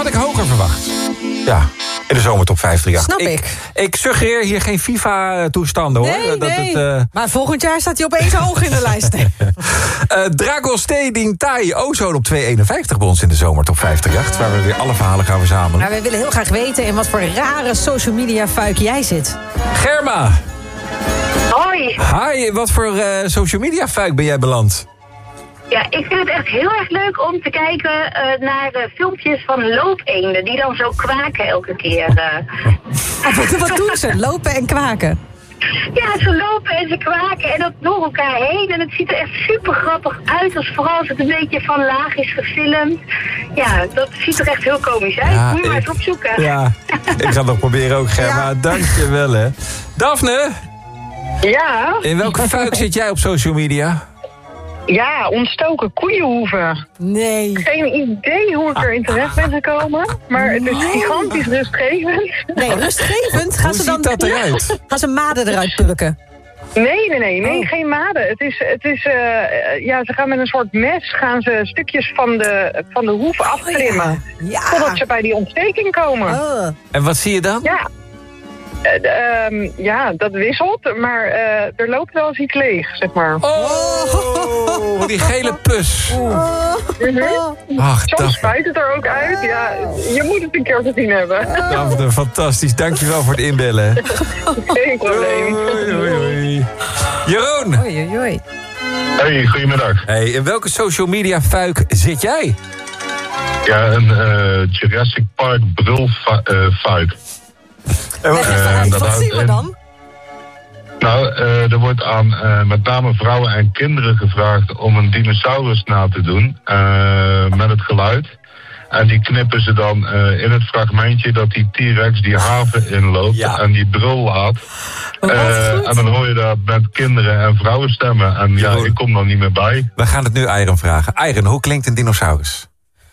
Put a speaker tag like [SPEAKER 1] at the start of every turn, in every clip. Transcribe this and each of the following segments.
[SPEAKER 1] had ik hoger verwacht. Ja, in de zomertop 50.
[SPEAKER 2] Snap ik.
[SPEAKER 1] Ik suggereer hier geen FIFA-toestanden, hoor.
[SPEAKER 2] Nee. Maar volgend jaar staat hij opeens hoog in de lijst.
[SPEAKER 1] Dragoste Ding Tai Ozone op 2,51 bij ons in de zomertop 50. Waar we weer alle verhalen gaan verzamelen.
[SPEAKER 2] Maar wij willen heel graag weten in wat voor rare social media fuik jij zit.
[SPEAKER 1] Germa.
[SPEAKER 3] Hoi.
[SPEAKER 1] Hi, wat voor social media fuik ben jij beland?
[SPEAKER 3] Ja, ik vind het echt heel erg leuk om te kijken naar filmpjes van loopeenden die dan zo kwaken elke keer.
[SPEAKER 2] Wat doen ze? Lopen en kwaken?
[SPEAKER 3] Ja, ze lopen en ze kwaken en dat door elkaar heen. En het ziet er echt super grappig uit, vooral als het een beetje van laag is gefilmd. Ja, dat ziet er echt heel komisch uit.
[SPEAKER 1] Ja,
[SPEAKER 3] moet je maar eens opzoeken.
[SPEAKER 1] Ja, ik ga het nog proberen ook, Germa. Ja. Dank je wel, hè. Daphne?
[SPEAKER 4] Ja?
[SPEAKER 1] In welke fuik zit jij op social media?
[SPEAKER 4] Ja, ontstoken koeienhoeven.
[SPEAKER 2] Nee.
[SPEAKER 4] Geen idee hoe ik erin terecht ben gekomen. Maar het is gigantisch rustgevend.
[SPEAKER 2] Nee, rustgevend? Gaan
[SPEAKER 1] hoe
[SPEAKER 2] ze dan,
[SPEAKER 1] ziet dat eruit?
[SPEAKER 2] Gaan ze maden eruit pulken?
[SPEAKER 4] Nee, geen maden. Ze gaan met een soort mes stukjes van de hoef aftrimmen.
[SPEAKER 2] Ja.
[SPEAKER 4] Totdat ze bij die ontsteking komen.
[SPEAKER 2] Oh.
[SPEAKER 1] En wat zie je dan?
[SPEAKER 4] Ja, dat wisselt, maar er loopt wel eens iets leeg, zeg maar.
[SPEAKER 1] Oh, die gele pus. Ach,
[SPEAKER 4] Soms spuit het er ook uit. Ja, je moet het een keer gezien hebben.
[SPEAKER 1] Daphne, fantastisch. Dankjewel voor het inbellen.
[SPEAKER 4] Geen probleem.
[SPEAKER 1] Hoi. Jeroen.
[SPEAKER 2] Oei.
[SPEAKER 5] Hey, goedemiddag.
[SPEAKER 1] Hey, in welke social media fuik zit jij?
[SPEAKER 5] Ja, een Jurassic Park brulfuik.
[SPEAKER 2] Wat zien we dan?
[SPEAKER 5] Nou, er wordt aan met name vrouwen en kinderen gevraagd om een dinosaurus na te doen met het geluid. En die knippen ze dan in het fragmentje dat die T-Rex die haven inloopt en die brul laat. En dan hoor je dat met kinderen en vrouwen stemmen. En ja, ik kom er niet meer bij.
[SPEAKER 1] We gaan het nu Iron vragen. Iron, hoe klinkt een dinosaurus?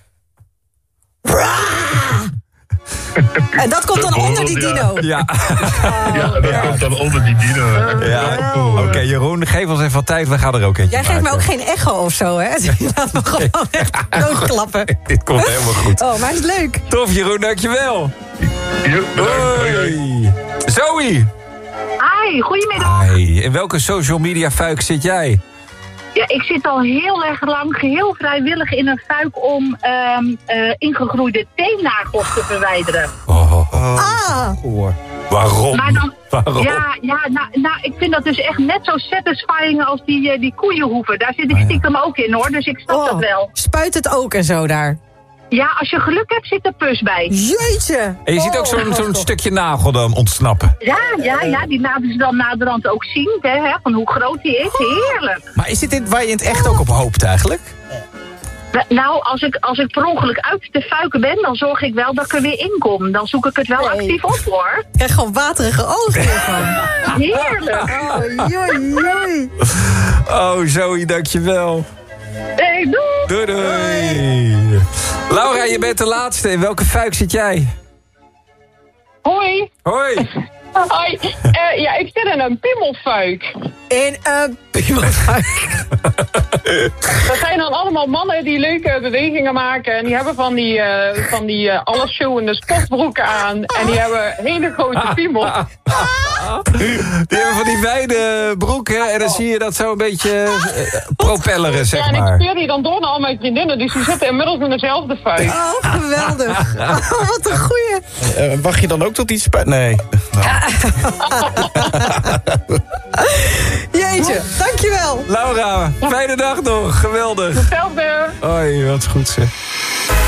[SPEAKER 2] En dat komt dan onder die dino.
[SPEAKER 1] Ja,
[SPEAKER 5] dat komt dan onder die dino.
[SPEAKER 1] Ja. Oké, Jeroen, geef ons even wat tijd. We gaan er ook eentje
[SPEAKER 2] Jij geeft me ook geen echo of zo, hè? Laat me gewoon echt doodklappen.
[SPEAKER 1] Dit komt helemaal goed.
[SPEAKER 2] Oh, maar het is leuk.
[SPEAKER 1] Tof, Jeroen, dankjewel.
[SPEAKER 5] Hoi.
[SPEAKER 1] Zoe.
[SPEAKER 3] Hi, goedemiddag.
[SPEAKER 1] Hi. In welke social media fuik zit jij?
[SPEAKER 3] Ja, ik zit al heel erg lang geheel vrijwillig in een fuik om ingegroeide teennagels te verwijderen.
[SPEAKER 1] Waarom?
[SPEAKER 3] Maar dan,
[SPEAKER 1] Waarom?
[SPEAKER 3] Nou, ik vind dat dus echt net zo satisfying als die koeienhoeven. Daar zit ik stiekem ook in, hoor, dus ik snap dat wel.
[SPEAKER 2] Spuit het ook en zo daar?
[SPEAKER 3] Ja, als je geluk hebt, zit er pus bij.
[SPEAKER 2] Jeetje!
[SPEAKER 1] En je ziet ook zo'n stukje nagel dan ontsnappen.
[SPEAKER 3] Ja, die laten ze dan naderhand ook zien, hè, van hoe groot die is. Heerlijk.
[SPEAKER 6] Maar is dit waar je in het echt ook op hoopt eigenlijk?
[SPEAKER 3] Nou, als ik per ongeluk uit de fuiken ben, dan zorg ik wel dat ik er weer in kom. Dan zoek ik het wel actief op, hoor.
[SPEAKER 2] Ik krijg gewoon waterige ogen hiervan.
[SPEAKER 3] Heerlijk.
[SPEAKER 2] Joi.
[SPEAKER 1] Oh, Zoe, dankjewel.
[SPEAKER 3] Hey, doei.
[SPEAKER 1] Doei. Laura, je bent de laatste. In welke fuik zit jij?
[SPEAKER 4] Hoi.
[SPEAKER 1] Hoi.
[SPEAKER 4] Hoi. Ik zit in een pimmelfuik.
[SPEAKER 2] In een pimmelfuik.
[SPEAKER 4] Dat zijn dan allemaal mannen die leuke bewegingen maken. En die hebben van die allesshowende sportbroeken aan. En die hebben hele grote piemels.
[SPEAKER 1] Die hebben van die wijde broeken. En dan zie je dat zo een beetje propelleren, zeg maar.
[SPEAKER 4] Ja, en ik stuur die dan door naar al mijn vriendinnen. Dus die zitten inmiddels in dezelfde fuik.
[SPEAKER 2] Oh, geweldig. Oh, wat een goeie.
[SPEAKER 6] Wacht je dan ook tot iets spuit? Nee.
[SPEAKER 2] Jeetje, dankjewel.
[SPEAKER 1] Laura, fijne dag nog. Geweldig.
[SPEAKER 4] Hetzelfde.
[SPEAKER 1] Hoi, wat goed zeg.